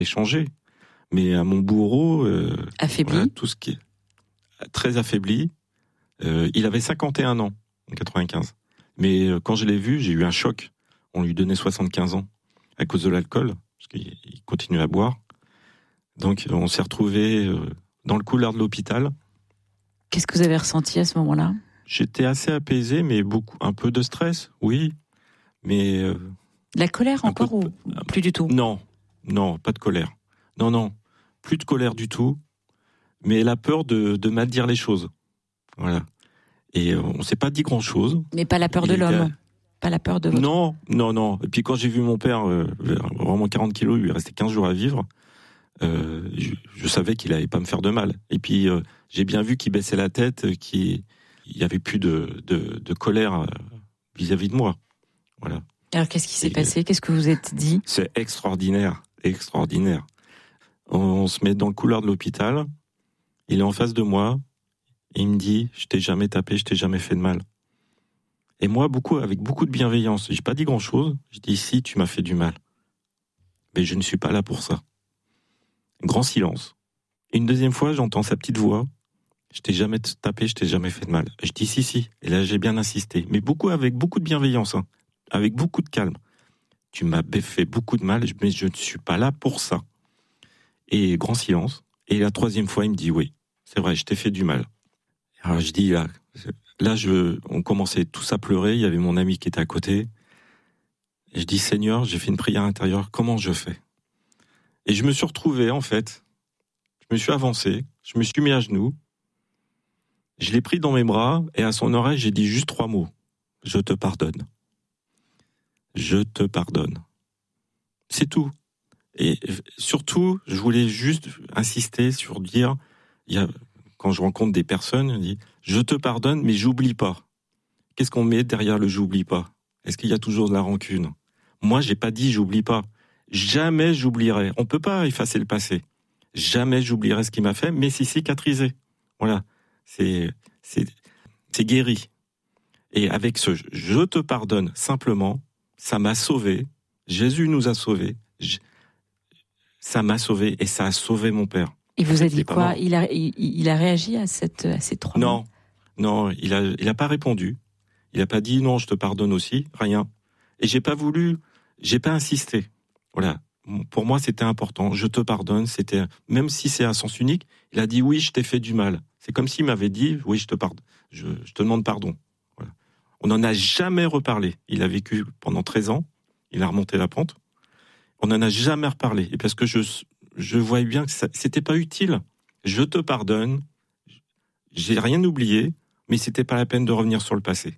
changé. Mais à mon bourreau, affaibli, voilà, tout ce qui est très affaibli. Il avait 51 ans en 95. Mais quand je l'ai vu, j'ai eu un choc. On lui donnait 75 ans à cause de l'alcool, parce qu'il continuait à boire. Donc on s'est retrouvés dans le couloir de l'hôpital. Qu'est-ce que vous avez ressenti à ce moment-là ? J'étais assez apaisé, mais un peu de stress, oui. Mais la colère encore ou plus du tout ? Non, pas de colère. Non, plus de colère du tout. Mais la peur de mal dire les choses. Voilà. Et on ne s'est pas dit grand-chose. Mais pas la peur de l'homme. Pas la peur de votre... Non. Et puis quand j'ai vu mon père, vraiment 40 kilos, il lui restait 15 jours à vivre, je savais qu'il n'allait pas me faire de mal. Et puis j'ai bien vu qu'il baissait la tête, qu'il n'y avait plus de colère vis-à-vis de moi. Voilà. Alors qu'est-ce qui s'est passé ? Qu'est-ce que vous êtes dit ? C'est extraordinaire. On se met dans le couloir de l'hôpital, il est en face de moi, et il me dit « Je t'ai jamais tapé, je t'ai jamais fait de mal ». Et moi, avec beaucoup de bienveillance, j'ai pas dit grand-chose. Je dis, si, tu m'as fait du mal. Mais je ne suis pas là pour ça. Grand silence. Et une deuxième fois, j'entends sa petite voix. Je t'ai jamais tapé, je t'ai jamais fait de mal. Je dis, si. Et là, j'ai bien insisté. Mais avec beaucoup de bienveillance, hein, avec beaucoup de calme. Tu m'as fait beaucoup de mal, mais je ne suis pas là pour ça. Et grand silence. Et la troisième fois, il me dit, oui, c'est vrai, je t'ai fait du mal. Alors je dis, là, on commençait tous à pleurer, il y avait mon ami qui était à côté. Et je dis, Seigneur, j'ai fait une prière intérieure, comment je fais ? Et je me suis retrouvé, en fait, je me suis avancé, je me suis mis à genoux, je l'ai pris dans mes bras, et à son oreille, j'ai dit juste 3 mots. Je te pardonne. Je te pardonne. C'est tout. Et surtout, je voulais juste insister sur dire, quand je rencontre des personnes, je dis, je te pardonne, mais j'oublie pas. Qu'est-ce qu'on met derrière le j'oublie pas ? Est-ce qu'il y a toujours de la rancune ? Moi, j'ai pas dit j'oublie pas. Jamais j'oublierai. On peut pas effacer le passé. Jamais j'oublierai ce qu'il m'a fait, mais c'est cicatrisé. Voilà. C'est guéri. Et avec ce je te pardonne simplement, ça m'a sauvé. Jésus nous a sauvés. Ça m'a sauvé et ça a sauvé mon père. Il vous a dit quoi ? Il a réagi à ces 3 mots ? Non, il a pas répondu. Il a pas dit non, je te pardonne aussi, rien. Et j'ai pas insisté. Voilà. Pour moi, c'était important. Je te pardonne. C'était, même si c'est à sens unique, il a dit oui, je t'ai fait du mal. C'est comme s'il m'avait dit oui, je te pardonne. Je te demande pardon. Voilà. On n'en a jamais reparlé. Il a vécu pendant 13 ans. Il a remonté la pente. On n'en a jamais reparlé. Et parce que je voyais bien que c'était pas utile. Je te pardonne. J'ai rien oublié, mais c'était pas la peine de revenir sur le passé.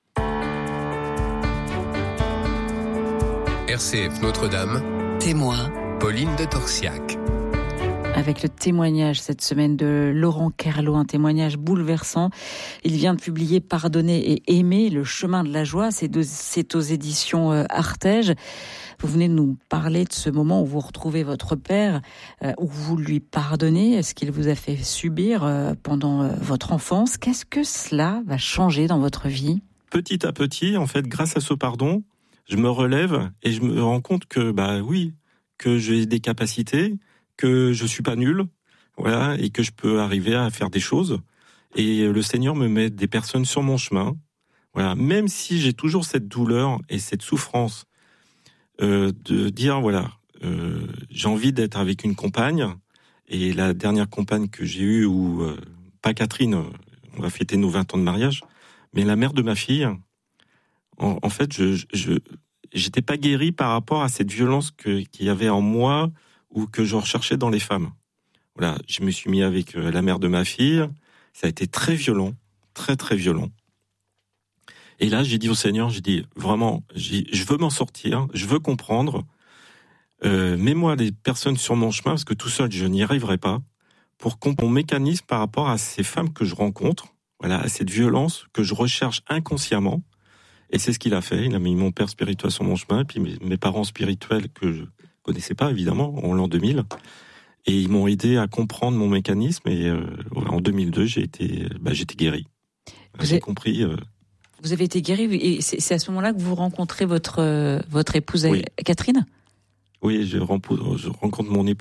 RCF Notre-Dame. Témoin. Pauline de Torsiac. Avec le témoignage cette semaine de Laurent Kerlot, un témoignage bouleversant. Il vient de publier Pardonner et aimer, le chemin de la joie. C'est aux éditions Artege. Vous venez de nous parler de ce moment où vous retrouvez votre père, où vous lui pardonnez, ce qu'il vous a fait subir pendant votre enfance. Qu'est-ce que cela va changer dans votre vie ? Petit à petit, en fait, grâce à ce pardon, je me relève et je me rends compte que, que j'ai des capacités, que je suis pas nul, voilà, et que je peux arriver à faire des choses. Et le Seigneur me met des personnes sur mon chemin, voilà, même si j'ai toujours cette douleur et cette souffrance de dire, j'ai envie d'être avec une compagne. Et la dernière compagne que j'ai eue, pas Catherine, on va fêter nos 20 ans de mariage, mais la mère de ma fille, en fait, j'étais pas guéri par rapport à cette violence qu'il y avait en moi ou que je recherchais dans les femmes. Voilà, je me suis mis avec la mère de ma fille. Ça a été très violent, très très violent. Et là, j'ai dit au Seigneur, vraiment, je veux m'en sortir, je veux comprendre. Mets-moi des personnes sur mon chemin, parce que tout seul, je n'y arriverai pas, pour comprendre mon mécanisme par rapport à ces femmes que je rencontre, voilà, à cette violence que je recherche inconsciemment. Et c'est ce qu'il a fait. Il a mis mon père spirituel sur mon chemin, puis mes parents spirituels que je connaissais pas, évidemment, en l'an 2000. Et ils m'ont aidé à comprendre mon mécanisme. Et en 2002, j'ai été guéri. J'ai compris. Vous avez été guéri, et c'est à ce moment-là que vous rencontrez votre épouse, oui. Catherine ? Oui, je rencontre mon épouse.